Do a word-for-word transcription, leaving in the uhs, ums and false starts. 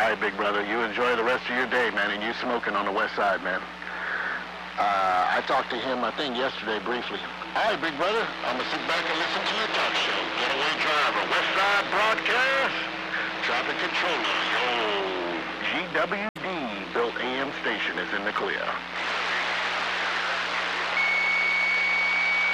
All right, big brother. You enjoy the rest of your day, man, and you smoking on the west side, man. Uh, I talked to him, I think, yesterday briefly. All right, big brother. I'm going to sit back and listen to your talk show. Getaway driver, West Side Broadcast, traffic controller, yo, G W D built A M station is in the clear.